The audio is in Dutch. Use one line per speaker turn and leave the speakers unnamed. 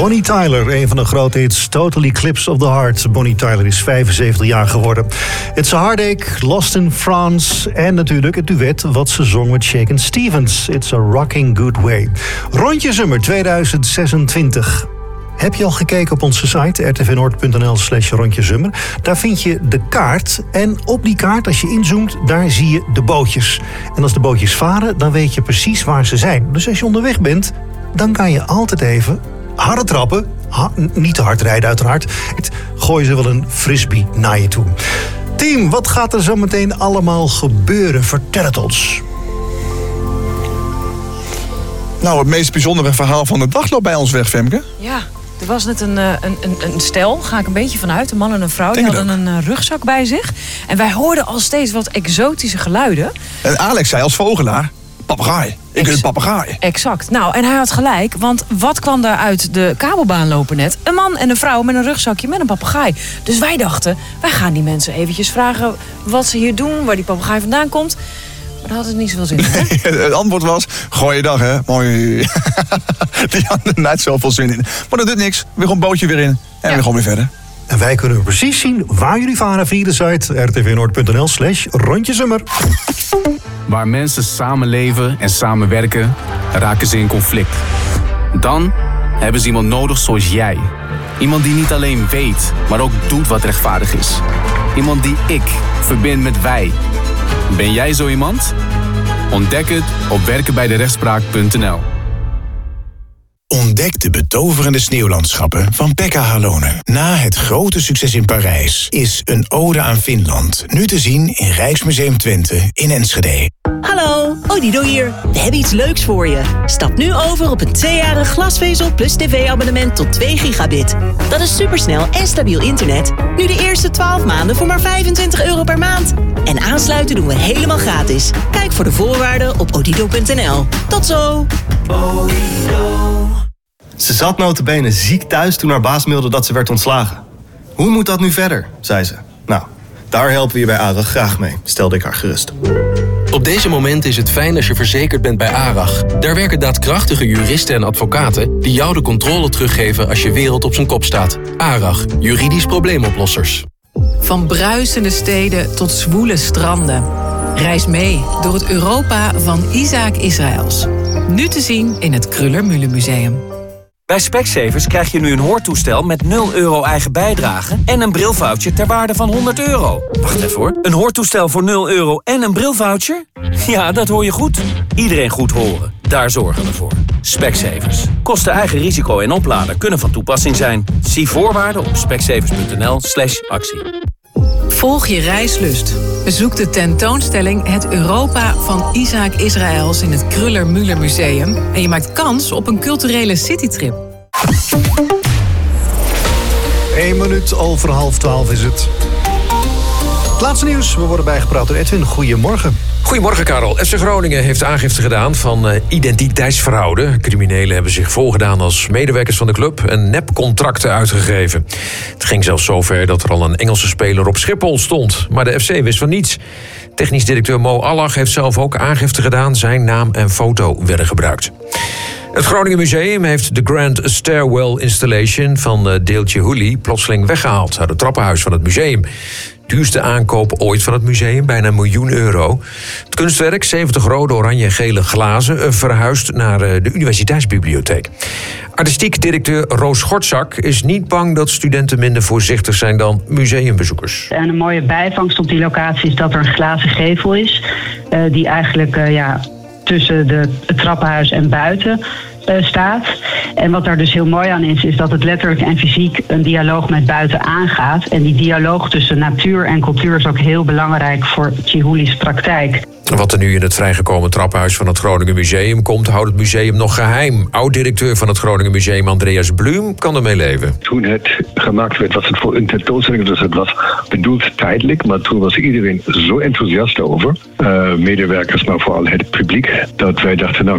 Bonnie Tyler, een van de grote hits, Total Eclipse of the Heart. Bonnie Tyler is 75 jaar geworden. It's a Heartache, Lost in France en natuurlijk het duet wat ze zong met Shakin' Stevens. It's a Rocking Good Way. Rondje Zomer 2026. Heb je al gekeken op onze site rtvnoord.nl/rondjezummer? Daar vind je de kaart. En op die kaart, als je inzoomt, daar zie je de bootjes. En als de bootjes varen, dan weet je precies waar ze zijn. Dus als je onderweg bent, dan kan je altijd even harder trappen. Niet te hard rijden uiteraard. Gooi ze wel een frisbee naar je toe. Team, wat gaat er zo meteen allemaal gebeuren? Vertel het ons.
Nou, het meest bijzondere verhaal van de dag loopt bij ons weg, Femke.
Ja, er was net een stel, ga ik een beetje vanuit. Een man en een vrouw, die hadden een rugzak bij zich. En wij hoorden al steeds wat exotische geluiden.
En Alex zei als vogelaar, papegaai. Ik wil een papegaai.
Exact. Nou, en hij had gelijk, want wat kwam daar uit de kabelbaan lopen net? Een man en een vrouw met een rugzakje met een papegaai. Dus wij dachten, wij gaan die mensen eventjes vragen wat ze hier doen, waar die papegaai vandaan komt. Maar dat had het niet zoveel zin in, hè?
Het antwoord was, goeie dag, hè. Mooi. Die hadden er net zoveel zin in. Maar dat doet niks. Weer gewoon bootje weer in. En we gewoon weer verder.
En wij kunnen precies zien waar jullie varen via de site rtvnoord.nl/rondjezummer.
Waar mensen samenleven en samenwerken, raken ze in conflict. Dan hebben ze iemand nodig zoals jij. Iemand die niet alleen weet, maar ook doet wat rechtvaardig is. Iemand die ik verbind met wij. Ben jij zo iemand? Ontdek het op werkenbijderechtspraak.nl.
Ontdek de betoverende sneeuwlandschappen van Pekka Halonen. Na het grote succes in Parijs is Een Ode aan Finland nu te zien in Rijksmuseum Twente in Enschede.
Hallo, Odido hier. We hebben iets leuks voor je. Stap nu over op een 2-jarig glasvezel plus tv-abonnement tot 2 gigabit. Dat is supersnel en stabiel internet. Nu de eerste 12 maanden voor maar €25 per maand. En aansluiten doen we helemaal gratis. Kijk voor de voorwaarden op odido.nl. Tot zo!
Ze zat nota bene ziek thuis toen haar baas mailde dat ze werd ontslagen. Hoe moet dat nu verder, zei ze. Nou, daar helpen we je bij ARAG graag mee, stelde ik haar gerust.
Op deze momenten is het fijn als je verzekerd bent bij ARAG. Daar werken daadkrachtige juristen en advocaten die jou de controle teruggeven als je wereld op zijn kop staat. ARAG, juridisch probleemoplossers.
Van bruisende steden tot zwoele stranden. Reis mee door het Europa van Isaac Israëls. Nu te zien in het Kruller-Müller Museum.
Bij Specsavers krijg je nu een hoortoestel met €0 eigen bijdrage en een brilvoucher ter waarde van €100. Wacht even hoor. Een hoortoestel voor €0 en een brilvoucher? Ja, dat hoor je goed. Iedereen goed horen. Daar zorgen we voor. Specsavers. Kosten eigen risico en oplader kunnen van toepassing zijn. Zie voorwaarden op specsavers.nl/actie.
Volg je reislust. Bezoek de tentoonstelling Het Europa van Isaac Israëls in het Kruller-Müller Museum. En je maakt kans op een culturele citytrip.
1 minuut over 11:30 is het. Het laatste nieuws. We worden bijgepraat door Edwin. Goedemorgen.
Goedemorgen, Karel. FC Groningen heeft aangifte gedaan van identiteitsfraude. Criminelen hebben zich voorgedaan als medewerkers van de club en nepcontracten uitgegeven. Het ging zelfs zover dat er al een Engelse speler op Schiphol stond. Maar de FC wist van niets. Technisch directeur Mo Allach heeft zelf ook aangifte gedaan. Zijn naam en foto werden gebruikt. Het Groningen Museum heeft de Grand Stairwell Installation van Deeltje Hooley plotseling weggehaald uit het trappenhuis van het museum. Duurste aankoop ooit van het museum, bijna €1 miljoen. Het kunstwerk, 70 rode, oranje en gele glazen, verhuist naar de universiteitsbibliotheek. Artistiek directeur Roos Gortzak is niet bang dat studenten minder voorzichtig zijn dan museumbezoekers.
En een mooie bijvangst op die locatie is dat er een glazen gevel is, die eigenlijk tussen het trappenhuis en buiten staat. En wat daar dus heel mooi aan is dat het letterlijk en fysiek een dialoog met buiten aangaat. En die dialoog tussen natuur en cultuur is ook heel belangrijk voor Chihuli's praktijk.
Wat er nu in het vrijgekomen trappenhuis van het Groningen Museum komt, houdt het museum nog geheim. Oud-directeur van het Groningen Museum, Andreas Blum, kan ermee leven.
Toen het gemaakt werd, was het voor een tentoonstelling, dus het was bedoeld tijdelijk, maar toen was iedereen zo enthousiast over, medewerkers, maar vooral het publiek, dat wij dachten, nou,